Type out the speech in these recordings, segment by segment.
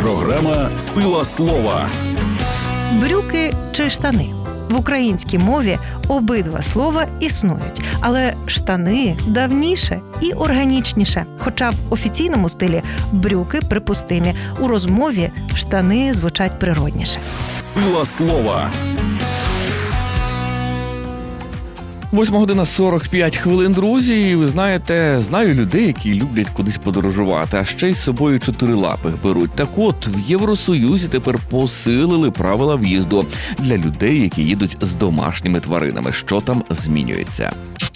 Програма «Сила слова». Брюки чи штани? В українській мові обидва слова існують, але штани давніше і органічніше. Хоча в офіційному стилі брюки припустимі, у розмові штани звучать природніше. «Сила слова». 8:45, друзі. І ви знаєте, знаю людей, які люблять кудись подорожувати, а ще й з собою чотирилапих беруть. Так от, в Євросоюзі тепер посилили правила в'їзду для людей, які їдуть з домашніми тваринами. Що там змінюється?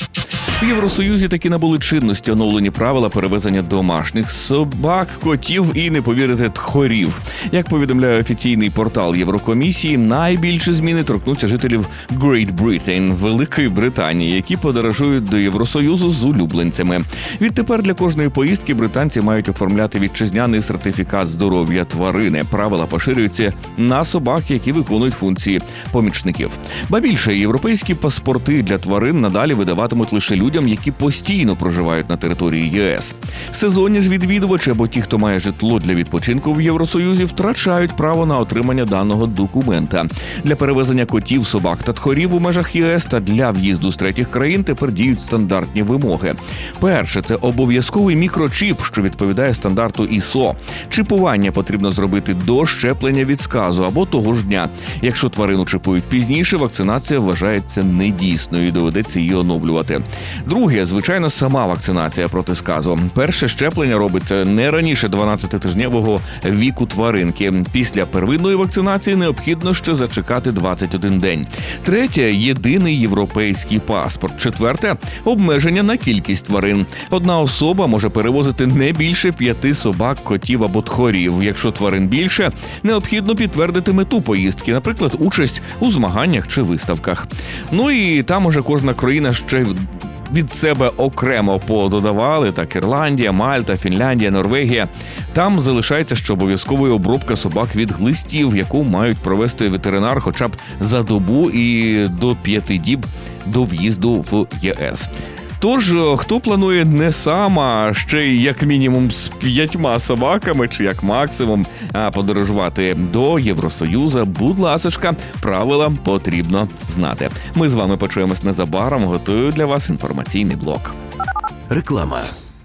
В Євросоюзі таки набули чинності оновлені правила перевезення домашніх собак, котів і, не повірите, тхорів. Як повідомляє офіційний портал Єврокомісії, найбільші зміни торкнуться жителів Great Britain, Великої Британії, які подорожують до Євросоюзу з улюбленцями. Відтепер для кожної поїздки британці мають оформляти вітчизняний сертифікат здоров'я тварини. Правила поширюються на собак, які виконують функції помічників. Ба більше, європейські паспорти для тварин надалі видаватимуть лише людям, які постійно проживають на території ЄС. Сезонні ж відвідувачі або ті, хто має житло для відпочинку в Євросоюзі, втрачають право на отримання даного документа. Для перевезення котів, собак та тхорів у межах ЄС та для в'їзду з третіх країн тепер діють стандартні вимоги. Перше – це обов'язковий мікрочіп, що відповідає стандарту ISO. Чіпування потрібно зробити до щеплення від сказу або того ж дня. Якщо тварину чіпують пізніше, вакцинація вважається недійсною і доведеться її оновлювати. Друге, звичайно, сама вакцинація проти сказу. Перше щеплення робиться не раніше 12-тижневого віку тваринки. Після первинної вакцинації необхідно ще зачекати 21 день. Третє – єдиний європейський паспорт. Четверте – обмеження на кількість тварин. Одна особа може перевозити не більше 5 собак, котів або тхорів. Якщо тварин більше, необхідно підтвердити мету поїздки, наприклад, участь у змаганнях чи виставках. Ну і там уже кожна країна ще від себе окремо пододавали, так Ірландія, Мальта, Фінляндія, Норвегія. Там залишається ще обов'язковою обробка собак від глистів, яку мають провести ветеринар хоча б за добу і до 5 діб до в'їзду в ЄС. Тож, хто планує не сам, а ще й як мінімум з 5 собаками, чи як максимум подорожувати до Євросоюзу, будь ласочка, правила потрібно знати. Ми з вами почуємось незабаром, готую для вас інформаційний блок. Реклама.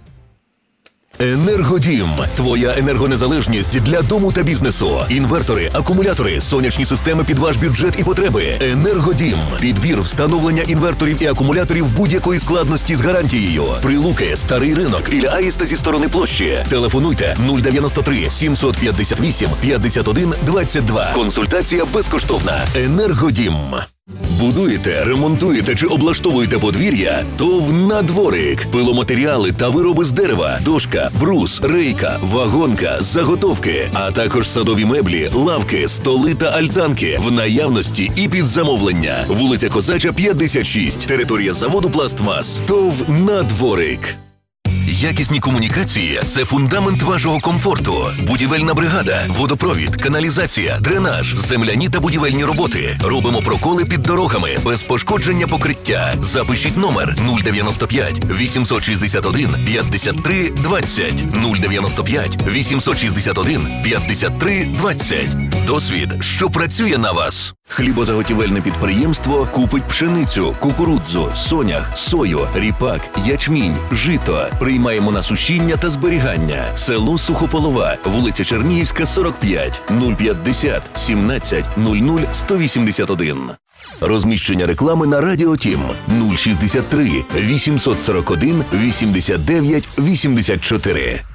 Енергодім. Твоя енергонезалежність для дому та бізнесу. Інвертори, акумулятори, сонячні системи під ваш бюджет і потреби. Енергодім. Підбір, встановлення інверторів і акумуляторів будь-якої складності з гарантією. Прилуки, Старий ринок, Ілля Аїста зі сторони площі. Телефонуйте 093 758 51 22. Консультація безкоштовна. Енергодім. Будуєте, ремонтуєте чи облаштовуєте подвір'я? ТОВ «Надворик». Пиломатеріали та вироби з дерева, дошка, брус, рейка, вагонка, заготовки, а також садові меблі, лавки, столи та альтанки в наявності і під замовлення. Вулиця Козача, 56. Територія заводу «Пластмас». ТОВ «Надворик». Якісні комунікації – це фундамент вашого комфорту. Будівельна бригада, водопровід, каналізація, дренаж, земляні та будівельні роботи. Робимо проколи під дорогами, без пошкодження покриття. Запишіть номер 095 861 53 20. 095 861 53 20. Досвід, що працює на вас. Хлібозаготівельне підприємство купить пшеницю, кукурудзу, сонях, сою, ріпак, ячмінь, жито. Приймаємо на сушіння та зберігання. Село Сухополова, вулиця Чернігівська, 45, 050 17 00 181. Розміщення реклами на Радіо Тім 063 841 89 84.